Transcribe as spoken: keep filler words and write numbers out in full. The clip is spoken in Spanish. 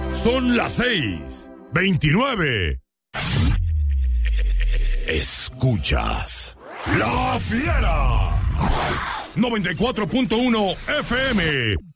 Son las seis, veintinueve. Escuchas La Fiera. noventa y cuatro punto uno F M.